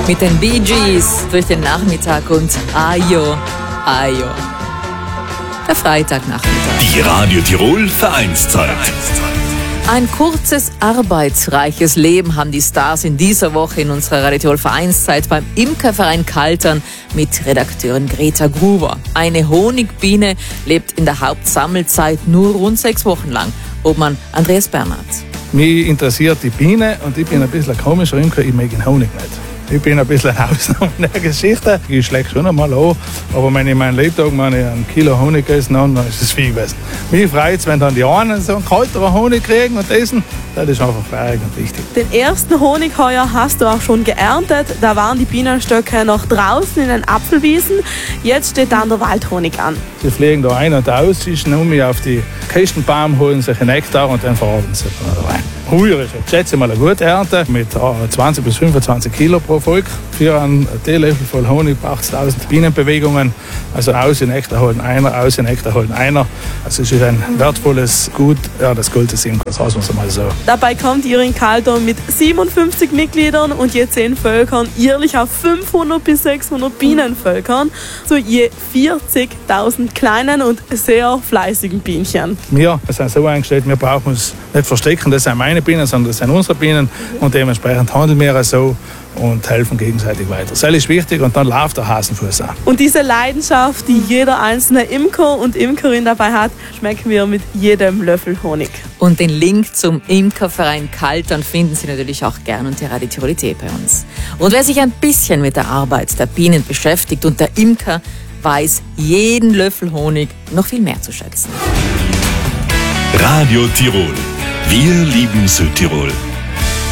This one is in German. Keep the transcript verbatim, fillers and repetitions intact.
Mit den Bee Gees durch den Nachmittag und Ayo, Ayo. Der Freitagnachmittag. Die Radio Tirol Vereinszeit. Ein kurzes, arbeitsreiches Leben haben die Stars in dieser Woche in unserer Radio Tirol Vereinszeit beim Imkerverein Kaltern mit Redakteurin Greta Gruber. Eine Honigbiene lebt in der Hauptsammelzeit nur rund sechs Wochen lang. Obmann Andreas Bernhard. Mich interessiert die Biene und ich bin ein bisschen ein komischer Imker, ich mag den Honig nicht. Ich bin ein bisschen eine Ausnahme in der Geschichte. Ich schläge schon einmal an, aber wenn ich meinen Lebtag mal einen Kilo Honig gegessen habe, dann ist es viel gewesen. Mich freut es, wenn dann die einen so einen kalteren Honig kriegen und essen. Das ist einfach feierig und wichtig. Den ersten Honig heuer hast du auch schon geerntet. Da waren die Bienenstöcke noch draußen in den Apfelwiesen. Jetzt steht dann der Waldhonig an. Sie fliegen da ein und aus, sie schnummen auf die Kistenbaum, holen sich einen Nektar und dann verarbeiten sie da rein. Heuer ist jetzt schätze ich mal eine gute Ernte mit zwanzig bis fünfundzwanzig Kilo pro Volk. Für einen Teelöffel voll Honig braucht es tausend Bienenbewegungen. Also aus in Nektar holen einer, aus in Nektar holen einer. Also es ist ein wertvolles Gut, ja, das Gold des Imkers, sagen wir es mal so. Dabei kommt ihr in Kaltern mit siebenundfünfzig Mitgliedern und je zehn Völkern jährlich auf fünfhundert bis sechshundert Bienenvölkern zu je vierzigtausend kleinen und sehr fleißigen Bienchen. Wir sind so eingestellt, wir brauchen uns nicht verstecken, das sind meine Bienen, sondern das sind unsere Bienen und dementsprechend handeln wir so und helfen gegenseitig weiter. Das ist wichtig und dann läuft der Hasenfuß an. Und diese Leidenschaft, die jeder einzelne Imker und Imkerin dabei hat, schmecken wir mit jedem Löffel Honig. Und den Link zum Imkerverein Kaltern finden Sie natürlich auch gern unter Radio Tirolität bei uns. Und wer sich ein bisschen mit der Arbeit der Bienen beschäftigt und der Imker, weiß jeden Löffel Honig noch viel mehr zu schätzen. Radio Tirol. Wir lieben Südtirol.